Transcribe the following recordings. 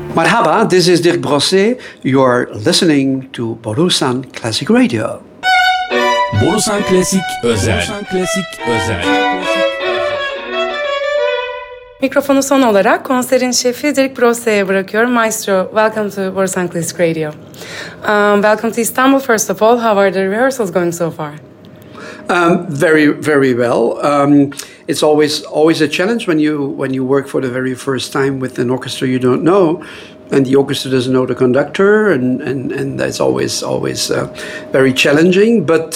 Marhaba, this is Dirk Brosset. You're listening to Borusan Classic Radio. Borusan Klasik Özel. Borusan Klasik Özel. Mikrofonu son olarak konserin şefi Dirk Brosset'e bırakıyorum. Maestro, welcome to Borusan Classic Radio. Welcome to Istanbul, first of all. How are the rehearsals going so far? Very, very well. It's always a challenge when you work for the very first time with an orchestra you don't know, and the orchestra doesn't know the conductor, and that's always very challenging. But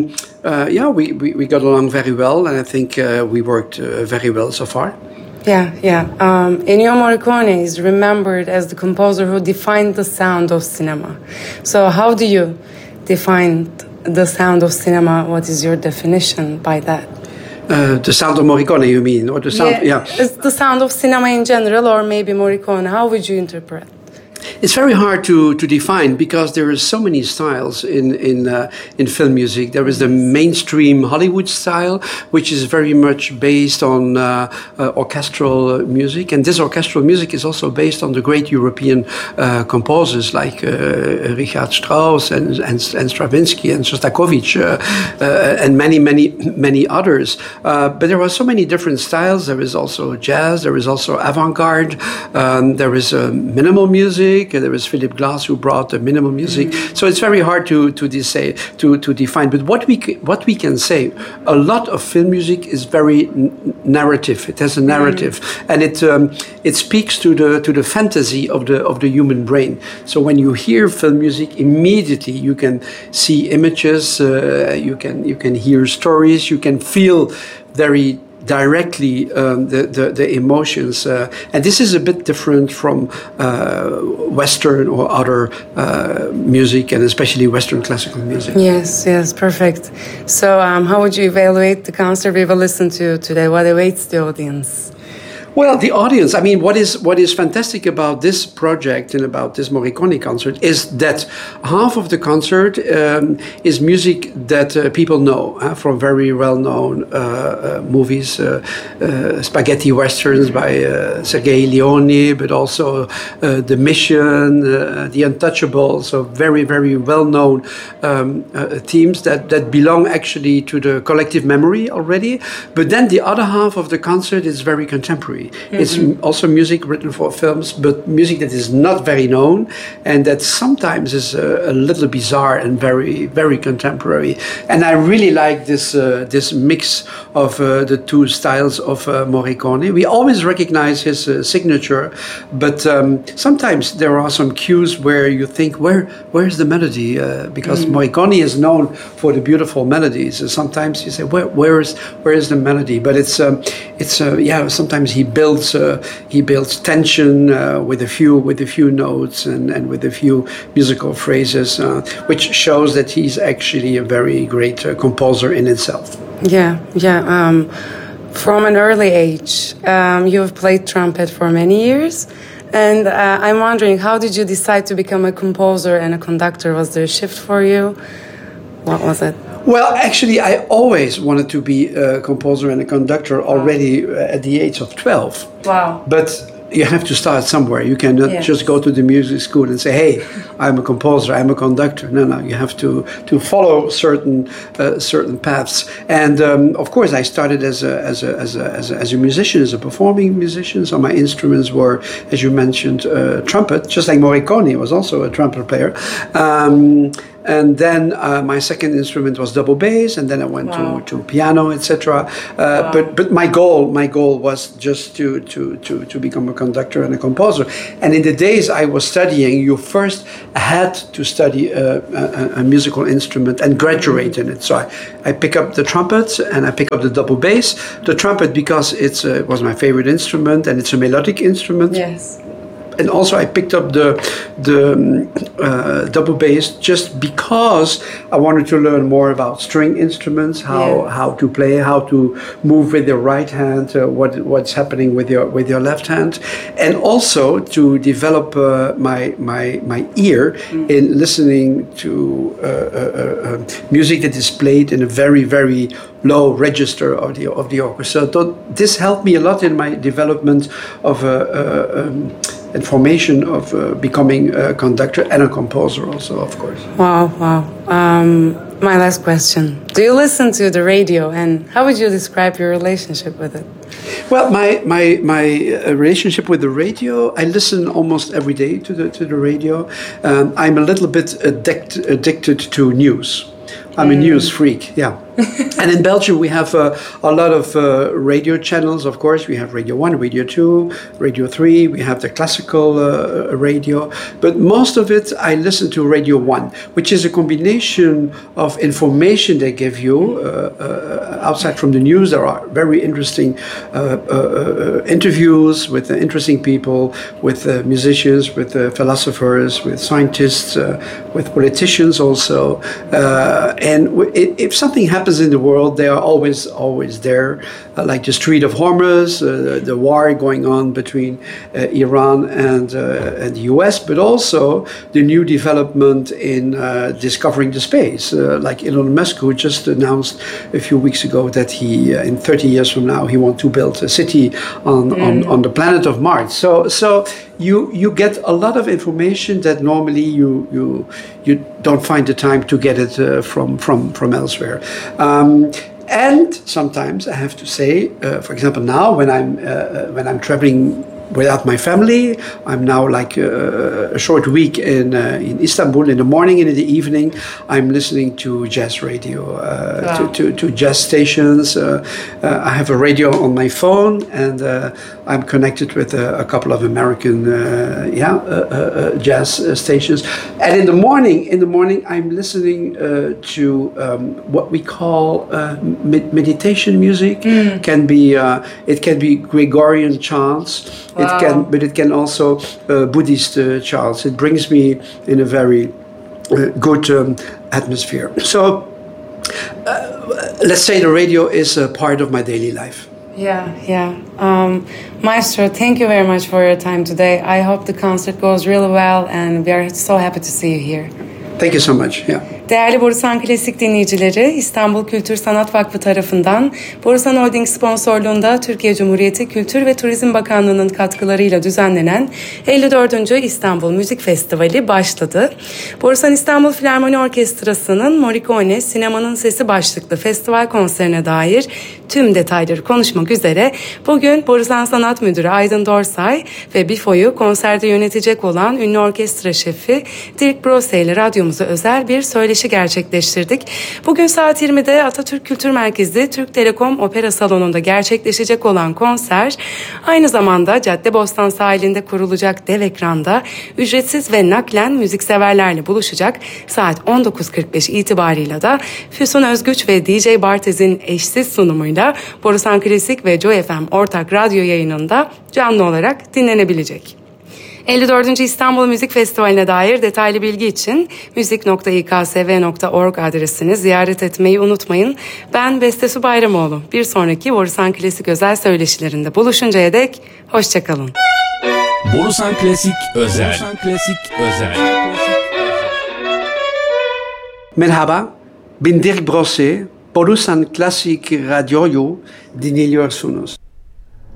we got along very well, and I think we worked very well so far. Yeah. Ennio Morricone is remembered as the composer who defined the sound of cinema. So how do you define the sound of cinema? What is your definition by that? The sound of Morricone, you mean? Or the sound? Yeah. It's the sound of cinema in general, or maybe Morricone. How would you interpret? It's very hard to define because there are so many styles in film music. There is the mainstream Hollywood style, which is very much based on orchestral music, and this orchestral music is also based on the great European composers like Richard Strauss and Stravinsky and Shostakovich and many others. But there are so many different styles. There is also jazz. There is also avant-garde. There is minimal music. There is Philip Glass who brought the minimal music. So it's very hard to define. But what we can say, a lot of film music is very narrative. It has a narrative, and it speaks to the fantasy of the human brain. So when you hear film music, immediately you can see images, you can hear stories, you can feel very directly the emotions, and this is a bit different from Western or other music, and especially Western classical music. Yes, perfect. So how would you evaluate the concert we will listen to today? What awaits the audience? Well, the audience, I mean, what is fantastic about this project and about this Morricone concert is that half of the concert is music that people know from very well-known movies, spaghetti westerns by Sergei Leone, but also The Mission, The Untouchables, so very, very well-known themes that belong actually to the collective memory already. But then the other half of the concert is very contemporary. It's also music written for films, but music that is not very known and that sometimes is a little bizarre and very, very contemporary. And I really like this mix of the two styles of Morricone. We always recognize his signature, but sometimes there are some cues where you think, where's the melody? Because Morricone is known for the beautiful melodies. Sometimes you say, where is the melody? But it's sometimes he builds tension with a few notes and with a few musical phrases, which shows that he's actually a very great composer in itself. Yeah. From an early age, you have played trumpet for many years, and I'm wondering, how did you decide to become a composer and a conductor? Was there a shift for you? What was it? Well, actually, I always wanted to be a composer and a conductor already at the age of 12. Wow. But you have to start somewhere. You cannot just go to the music school and say, hey, I'm a composer, I'm a conductor. No, you have to follow certain paths. And of course, I started as a musician, as a performing musician. So my instruments were, as you mentioned, trumpet, just like Morricone was also a trumpet player. And then my second instrument was double bass, and then I went to piano, etc. But my goal was just to become a conductor and a composer. And in the days I was studying, you first had to study a musical instrument and graduate in it. So I pick up the trumpet and I pick up the double bass. The trumpet because it was my favorite instrument and it's a melodic instrument. Yes. And also I picked up the double bass just because I wanted to learn more about string instruments, how to play, how to move with your right hand, what's happening with your left hand, and also to develop my ear in listening to music that is played in a very, very low register of the orchestra. So this helped me a lot in my development of information of becoming a conductor and a composer also, of course. Wow, wow. My last question. Do you listen to the radio, and how would you describe your relationship with it? Well, my relationship with the radio, I listen almost every day to the radio. I'm a little bit addicted to news. I'm a news freak, yeah. And in Belgium, we have a lot of radio channels, of course. We have Radio 1, Radio 2, Radio 3. We have the classical radio. But most of it, I listen to Radio 1, which is a combination of information they give you outside from the news. There are very interesting interviews with interesting people, with musicians, with philosophers, with scientists, with politicians also. And if something happens in the world, they are always there, like the Strait of Hormuz, the war going on between Iran and the US, but also the new development in discovering the space, like Elon Musk, who just announced a few weeks ago that he, in 30 years from now, he wants to build a city on the planet of Mars. So you get a lot of information that normally you don't find the time to get it from elsewhere. And sometimes I have to say, for example, now when I'm traveling without my family, I'm now like a short week in Istanbul in the morning and in the evening. I'm listening to jazz radio, to jazz stations. I have a radio on my phone, and I'm connected with a couple of American jazz stations. And in the morning, I'm listening to what we call meditation music. Can be it can be Gregorian chants. Wow. It can also Buddhist chants. It brings me in a very good atmosphere. So let's say the radio is a part of my daily life. Yeah. Maestro, thank you very much for your time today. I hope the concert goes really well, and we are so happy to see you here. Thank you so much. Yeah. Değerli Borusan Klasik dinleyicileri, İstanbul Kültür Sanat Vakfı tarafından Borusan Holding sponsorluğunda Türkiye Cumhuriyeti Kültür ve Turizm Bakanlığı'nın katkılarıyla düzenlenen 54. İstanbul Müzik Festivali başladı. Borusan İstanbul Filarmoni Orkestrası'nın Morricone Sinemanın Sesi başlıklı festival konserine dair tüm detayları konuşmak üzere bugün Borusan Sanat Müdürü Aydın Dorsay ve BİFO'yu konserde yönetecek olan ünlü orkestra şefi Dirk Brose ile radyomuza özel bir söyleşi gerçekleştirdik. Bugün saat 20'de Atatürk Kültür Merkezi Türk Telekom Opera Salonu'nda gerçekleşecek olan konser, aynı zamanda Caddebostan sahilinde kurulacak dev ekranda ücretsiz ve naklen müzikseverlerle buluşacak. Saat 19.45 itibarıyla da Füsun Özgüç ve DJ Bartez'in eşsiz sunumuyla Borusan Klasik ve Joy FM ortak radyo yayınında canlı olarak dinlenebilecek. 54. İstanbul Müzik Festivali'ne dair detaylı bilgi için müzik.iksv.org adresini ziyaret etmeyi unutmayın. Ben Bestesu Bayramoğlu. Bir sonraki Borusan Klasik özel söyleşilerinde buluşuncaya dek hoşçakalın. Borusan Klasik özel. Merhaba, ben Dirk Brose. Borusan Klasik Radyo'yu dinliyorsunuz.